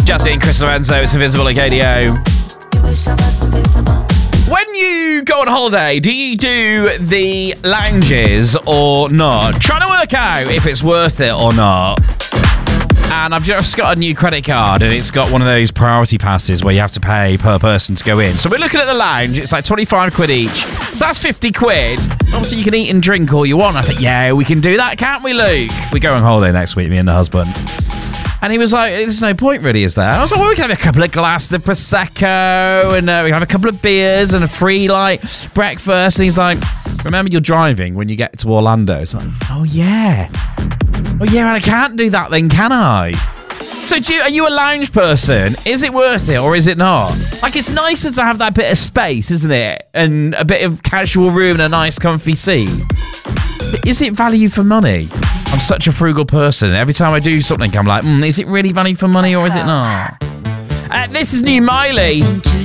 Jazzy and Chris Lorenzo, it's Invisible at KDO. When you go on holiday, do you do the lounges or not? Trying to work out if it's worth it or not. And I've just got a new credit card, and it's got one of those priority passes where you have to pay per person to go in. So we're looking at the lounge. It's like 25 quid each. So that's 50 quid. Obviously, you can eat and drink all you want. I think, yeah, we can do that, can't we, Luke? We go on holiday next week, me and the husband. And he was like, there's no point really, is there? I was like, well, we can have a couple of glasses of Prosecco, and we can have a couple of beers and a free, breakfast. And he's like, remember you're driving when you get to Orlando. It's like, oh, yeah. Oh, yeah, and I can't do that then, can I? So are you a lounge person? Is it worth it or is it not? It's nicer to have that bit of space, isn't it? And a bit of casual room and a nice comfy seat. But is it value for money? I'm such a frugal person. Every time I do something, I'm like, is it really value for money or is it not? This is new Miley.